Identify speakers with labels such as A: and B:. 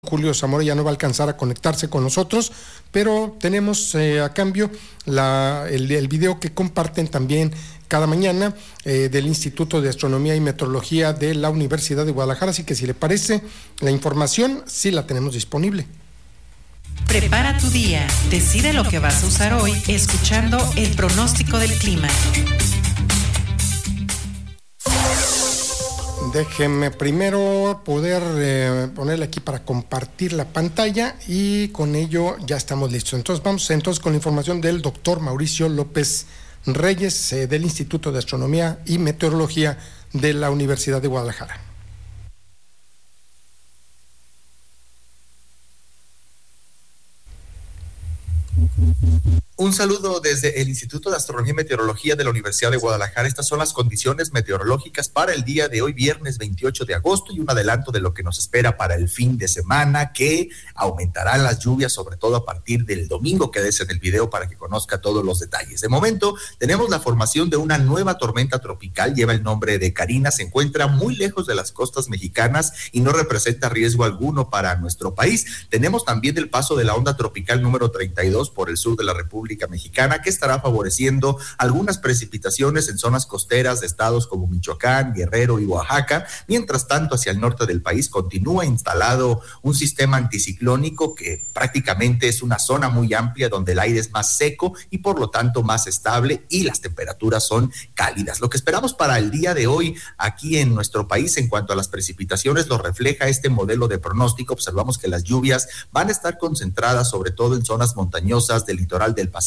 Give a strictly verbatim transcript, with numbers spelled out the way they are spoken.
A: Julio Zamora ya no va a alcanzar a conectarse con nosotros, pero tenemos eh, a cambio la, el, el video que comparten también cada mañana eh, del Instituto de Astronomía y Meteorología de la Universidad de Guadalajara, así que si le parece, la información sí la tenemos disponible.
B: Prepara tu día, decide lo que vas a usar hoy escuchando el pronóstico del clima.
A: Déjeme primero poder eh, ponerle aquí para compartir la pantalla y con ello ya estamos listos. Entonces vamos entonces con la información del doctor Mauricio López Reyes eh, del Instituto de Astronomía y Meteorología de la Universidad de Guadalajara.
C: Un saludo desde el Instituto de Astronomía y Meteorología de la Universidad de Guadalajara. Estas son las condiciones meteorológicas para el día de hoy, viernes veintiocho de agosto, y un adelanto de lo que nos espera para el fin de semana, que aumentarán las lluvias, sobre todo a partir del domingo. Quédese en el video para que conozca todos los detalles. De momento, tenemos la formación de una nueva tormenta tropical, lleva el nombre de Karina, se encuentra muy lejos de las costas mexicanas y no representa riesgo alguno para nuestro país. Tenemos también el paso de la onda tropical número treinta y dos por el sur de la República Mexicana, que estará favoreciendo algunas precipitaciones en zonas costeras de estados como Michoacán, Guerrero y Oaxaca. Mientras tanto, hacia el norte del país continúa instalado un sistema anticiclónico que prácticamente es una zona muy amplia donde el aire es más seco y por lo tanto más estable y las temperaturas son cálidas. Lo que esperamos para el día de hoy aquí en nuestro país en cuanto a las precipitaciones lo refleja este modelo de pronóstico. Observamos que las lluvias van a estar concentradas sobre todo en zonas montañosas del litoral del Pacífico